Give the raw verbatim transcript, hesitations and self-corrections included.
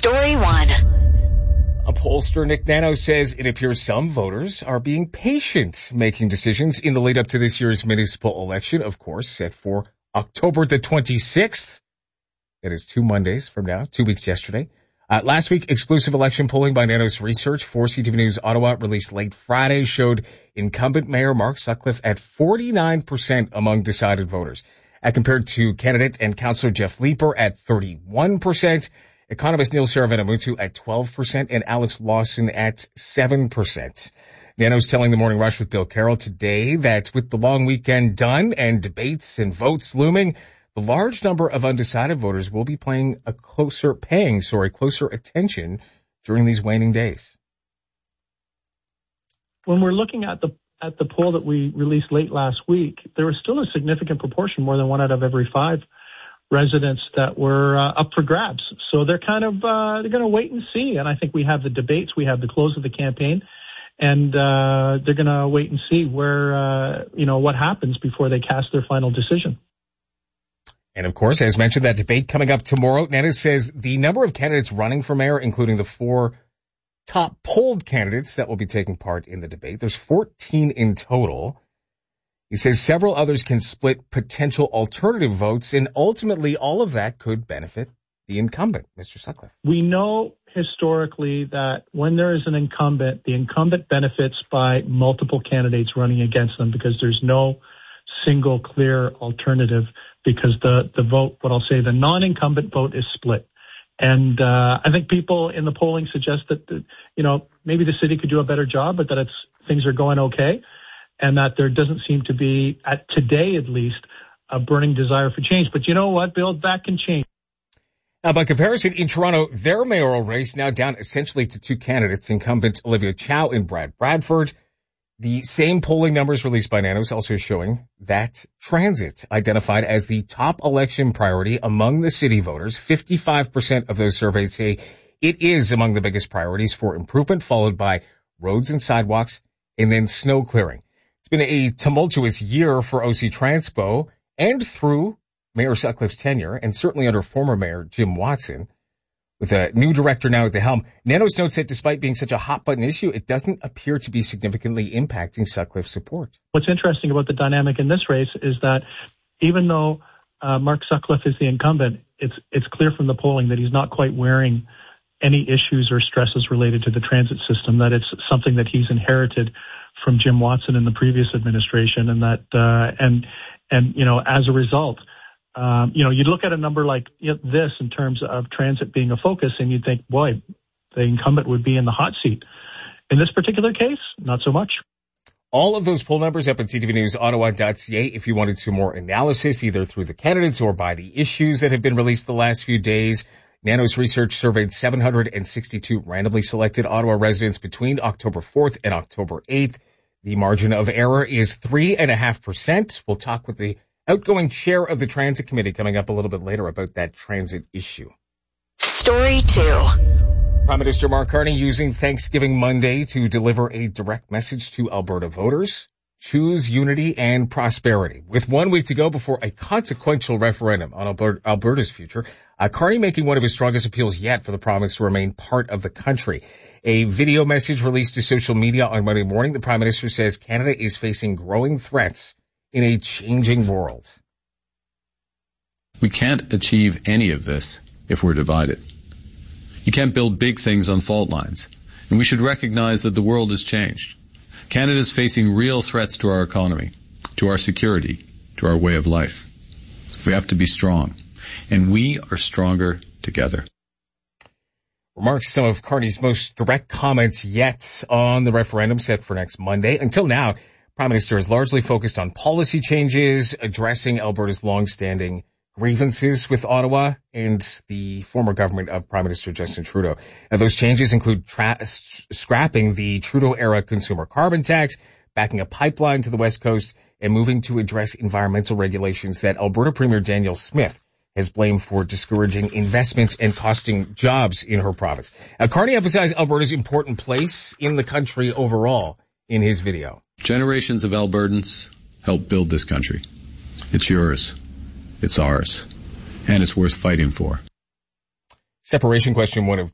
Story one. Pollster Nick Nano says it appears some voters are being patient making decisions in the lead up to this year's municipal election, of course, set for October the twenty-sixth. That is two Mondays from now, two weeks yesterday. Uh, last week, exclusive election polling by Nanos Research for C T V News Ottawa, released late Friday, showed incumbent Mayor Mark Sutcliffe at forty-nine percent among decided voters, uh, compared to candidate and Councillor Jeff Leeper at thirty-one percent. Economist Neil Saravanamuthu at twelve percent and Alex Lawson at seven percent. Nano's telling the Morning Rush with Bill Carroll today that with the long weekend done and debates and votes looming, the large number of undecided voters will be paying a closer, paying, sorry, closer attention during these waning days. When we're looking at the at the poll that we released late last week, there was still a significant proportion, more than one out of every five residents that were uh, up for grabs. So they're kind of, uh, they're going to wait and see. And I think we have the debates, we have the close of the campaign, and uh, they're going to wait and see where, uh, you know, what happens before they cast their final decision. And of course, as mentioned, that debate coming up tomorrow. Nana says the number of candidates running for mayor, including the four top polled candidates that will be taking part in the debate, there's fourteen in total. He says several others can split potential alternative votes, and ultimately all of that could benefit the incumbent, Mister Sutcliffe. We know historically that when there is an incumbent, the incumbent benefits by multiple candidates running against them because there's no single clear alternative, because the, the vote, what I'll say, the non-incumbent vote is split. And uh, I think people in the polling suggest that, the, you know, maybe the city could do a better job, but that it's things are going okay. And that there doesn't seem to be, at today at least, a burning desire for change. But you know what, Bill? That can change. Now, by comparison, in Toronto, their mayoral race now down essentially to two candidates, incumbent Olivia Chow and Brad Bradford. The same polling numbers released by Nanos also showing that transit, identified as the top election priority among the city voters, fifty-five percent of those surveys say it is among the biggest priorities for improvement, followed by roads and sidewalks and then snow clearing. It's been a tumultuous year for O C Transpo and through Mayor Sutcliffe's tenure, and certainly under former Mayor Jim Watson. With a new director now at the helm, Nanos notes that despite being such a hot-button issue, it doesn't appear to be significantly impacting Sutcliffe's support. What's interesting about the dynamic in this race is that even though uh, Mark Sutcliffe is the incumbent, it's it's clear from the polling that he's not quite wearing any issues or stresses related to the transit system, that it's something that he's inherited from Jim Watson in the previous administration, and that, uh, and, and, you know, as a result, um, you know, you look at a number like this in terms of transit being a focus, and you'd think, boy, the incumbent would be in the hot seat. In this particular case, not so much. All of those poll numbers up at c t v news ottawa dot c a if you wanted some more analysis, either through the candidates or by the issues that have been released the last few days. Nanos Research surveyed seven hundred sixty-two randomly selected Ottawa residents between October fourth and October eighth. The margin of error is three and a half percent. We'll talk with the outgoing chair of the transit committee coming up a little bit later about that transit issue. Story two. Prime Minister Mark Carney using Thanksgiving Monday to deliver a direct message to Alberta voters. Choose unity and prosperity. With one week to go before a consequential referendum on Alberta's future, uh, Carney making one of his strongest appeals yet for the province to remain part of the country. A video message released to social media on Monday morning, the Prime Minister says Canada is facing growing threats in a changing world. We can't achieve any of this if we're divided. You can't build big things on fault lines, and we should recognize that the world has changed. Canada is facing real threats to our economy, to our security, to our way of life. We have to be strong, and we are stronger together. Remarks some of Carney's most direct comments yet on the referendum set for next Monday. Until now, Prime Minister has largely focused on policy changes, addressing Alberta's long-standing grievances with Ottawa and the former government of Prime Minister Justin Trudeau. Now, those changes include tra- scrapping the Trudeau-era consumer carbon tax, backing a pipeline to the West Coast, and moving to address environmental regulations that Alberta Premier Danielle Smith has blamed for discouraging investments and costing jobs in her province. Now, Carney emphasized Alberta's important place in the country overall in his video. Generations of Albertans helped build this country. It's yours. It's ours. And it's worth fighting for. Separation question, one of